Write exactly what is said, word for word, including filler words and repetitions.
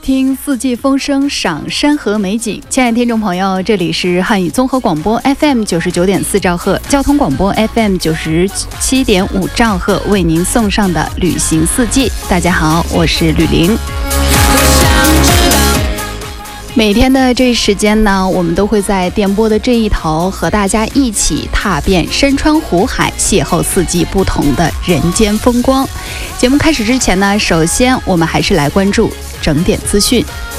听四季风声，赏山河美景。亲爱的听众朋友，这里是汉语综合广播 F M 九十九点四兆赫，交通广播 F M 九十七点五兆赫，为您送上的旅行四季。大家好，我是吕玲。每天的这时间呢，我们都会在电波的这一头和大家一起踏遍山川湖海，邂逅四季不同的人间风光。节目开始之前呢，首先我们还是来关注整点资讯。